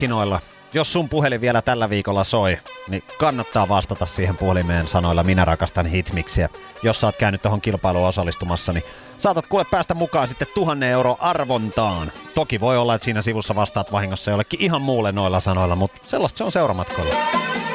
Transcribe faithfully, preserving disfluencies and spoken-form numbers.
markkinoilla. Jos sun puhelin vielä tällä viikolla soi, niin kannattaa vastata siihen puhelimeen sanoilla minä rakastan hitmixiä. Jos sä oot käynyt tohon kilpailuun osallistumassa, niin saatat kuule päästä mukaan sitten tuhannen euro arvontaan. Toki voi olla, että siinä sivussa vastaat vahingossa jollekin ihan muulle noilla sanoilla, mutta sellaista se on seuramatkolla.